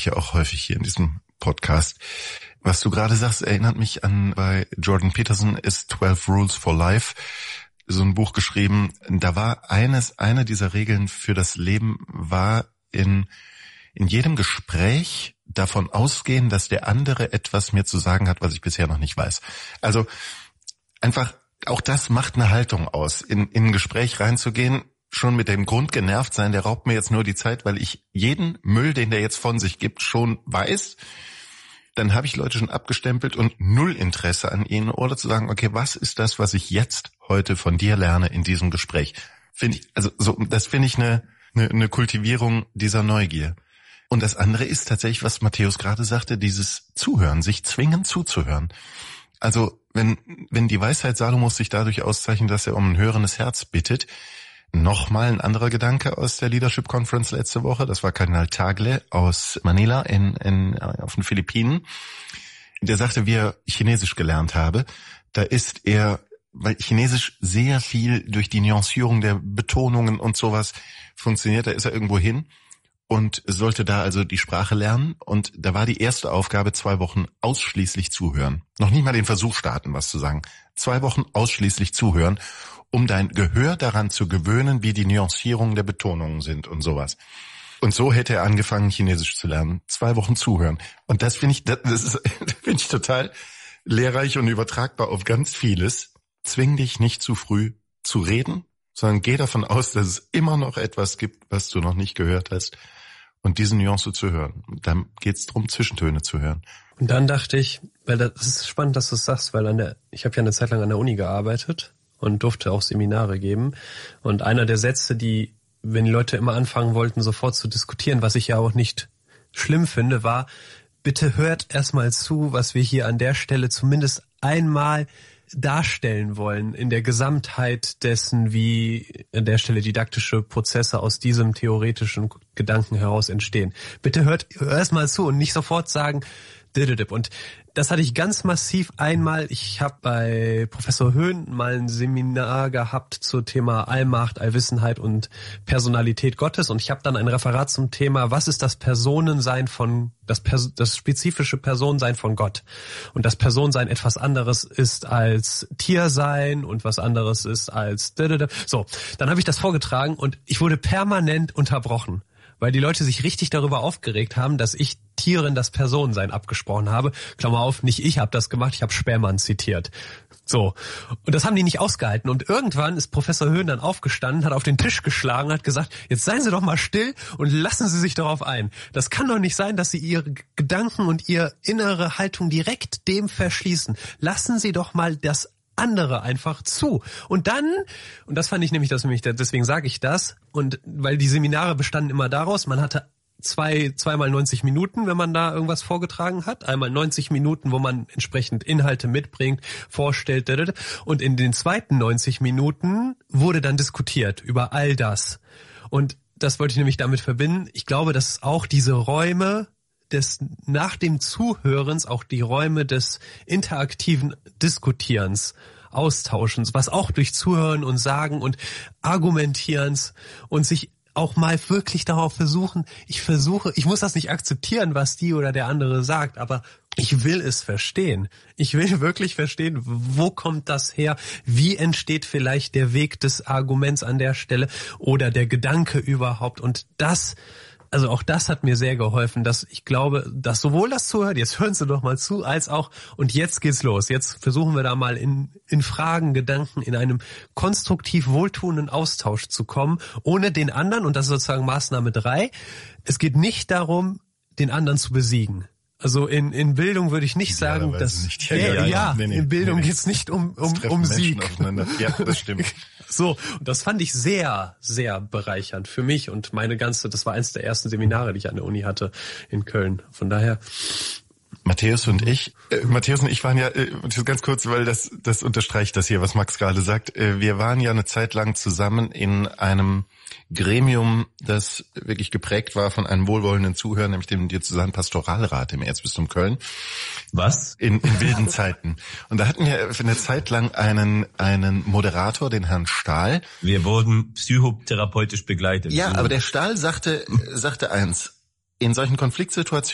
ich ja auch häufig hier in diesem Podcast. Was du gerade sagst, erinnert mich an, bei Jordan Peterson ist 12 Rules for Life, so ein Buch geschrieben. Da war eine dieser Regeln für das Leben war in jedem Gespräch davon ausgehen, dass der andere etwas mir zu sagen hat, was ich bisher noch nicht weiß. Also einfach, auch das macht eine Haltung aus, in ein Gespräch reinzugehen, schon mit dem Grund genervt sein, der raubt mir jetzt nur die Zeit, weil ich jeden Müll, den der jetzt von sich gibt, schon weiß. Dann habe ich Leute schon abgestempelt und null Interesse an ihnen, oder zu sagen, okay, was ist das, was ich jetzt heute von dir lerne in diesem Gespräch? Das finde ich eine Kultivierung dieser Neugier. Und das andere ist tatsächlich, was Matthäus gerade sagte, dieses Zuhören, sich zwingen zuzuhören. Also wenn die Weisheit Salomos sich dadurch auszeichnet, dass er um ein hörendes Herz bittet, nochmal ein anderer Gedanke aus der Leadership Conference letzte Woche. Das war Kardinal Tagle aus Manila auf den Philippinen. Der sagte, wie er Chinesisch gelernt habe, da ist er, weil Chinesisch sehr viel durch die Nuancierung der Betonungen und sowas funktioniert, da ist er irgendwo hin und sollte da also die Sprache lernen. Und da war die erste Aufgabe 2 Wochen ausschließlich zuhören. Noch nicht mal den Versuch starten, was zu sagen. 2 Wochen ausschließlich zuhören, um dein Gehör daran zu gewöhnen, wie die Nuancierungen der Betonungen sind und sowas. Und so hätte er angefangen, Chinesisch zu lernen. 2 Wochen zuhören. Und das finde ich total lehrreich und übertragbar auf ganz vieles. Zwing dich nicht zu früh zu reden, sondern geh davon aus, dass es immer noch etwas gibt, was du noch nicht gehört hast. Und diese Nuance zu hören. Dann geht es darum, Zwischentöne zu hören. Und dann dachte ich, weil das ist spannend, dass du es sagst, weil ich habe ja eine Zeit lang an der Uni gearbeitet und durfte auch Seminare geben. Und einer der Sätze, wenn die Leute immer anfangen wollten, sofort zu diskutieren, was ich ja auch nicht schlimm finde, war, bitte hört erstmal zu, was wir hier an der Stelle zumindest einmal darstellen wollen, in der Gesamtheit dessen, wie an der Stelle didaktische Prozesse aus diesem theoretischen Gedanken heraus entstehen. Bitte hört erstmal zu und nicht sofort sagen, und das hatte ich ganz massiv einmal. Ich habe bei Professor Höhn mal ein Seminar gehabt zum Thema Allmacht, Allwissenheit und Personalität Gottes. Und ich habe dann ein Referat zum Thema, was ist das Personensein das spezifische Personensein von Gott. Und das Personensein etwas anderes ist als Tiersein und was anderes ist als So, dann habe ich das vorgetragen und ich wurde permanent unterbrochen, weil die Leute sich richtig darüber aufgeregt haben, dass ich Tieren das Personensein abgesprochen habe. Klammer auf, nicht ich habe das gemacht, ich habe Spermann zitiert. So. Und das haben die nicht ausgehalten. Und irgendwann ist Professor Höhn dann aufgestanden, hat auf den Tisch geschlagen, hat gesagt, jetzt seien Sie doch mal still und lassen Sie sich darauf ein. Das kann doch nicht sein, dass Sie Ihre Gedanken und Ihre innere Haltung direkt dem verschließen. Lassen Sie doch mal das andere einfach zu. Und dann, und das fand ich nämlich, deswegen sage ich das, und weil die Seminare bestanden immer daraus, man hatte zweimal 90 Minuten, wenn man da irgendwas vorgetragen hat, einmal 90 Minuten, wo man entsprechend Inhalte mitbringt, vorstellt, und in den zweiten 90 Minuten wurde dann diskutiert über all das. Und das wollte ich nämlich damit verbinden. Ich glaube, dass es auch diese Räume nach dem Zuhörens auch die Räume des interaktiven Diskutierens, Austauschens, was auch durch Zuhören und Sagen und Argumentierens und sich auch mal wirklich darauf versuchen, ich muss das nicht akzeptieren, was die oder der andere sagt, aber ich will es verstehen. Ich will wirklich verstehen, wo kommt das her? Wie entsteht vielleicht der Weg des Arguments an der Stelle oder der Gedanke überhaupt? Und also auch das hat mir sehr geholfen, dass ich glaube, dass sowohl das Zuhören, jetzt hören Sie doch mal zu, als auch, und jetzt geht's los. Jetzt versuchen wir da mal in Fragen, Gedanken, in einem konstruktiv wohltuenden Austausch zu kommen, ohne den anderen, und das ist sozusagen Maßnahme 3, es geht nicht darum, den anderen zu besiegen. Also in Bildung würde ich nicht sagen, dass nicht. In Bildung geht's nicht um Sieg. Ja, das stimmt. So, und das fand ich sehr, sehr bereichernd für mich und das war eins der ersten Seminare, die ich an der Uni hatte in Köln. Von daher. Matthäus und ich waren ja, ganz kurz, weil das unterstreicht das hier, was Max gerade sagt. Wir waren ja eine Zeit lang zusammen in einem Gremium, das wirklich geprägt war von einem wohlwollenden Zuhörer, nämlich dem Diözesanen Pastoralrat im Erzbistum Köln. Was? In wilden Zeiten. Und da hatten wir für eine Zeit lang einen Moderator, den Herrn Stahl. Wir wurden psychotherapeutisch begleitet. Ja, aber der Stahl sagte eins: In solchen Konfliktsituationen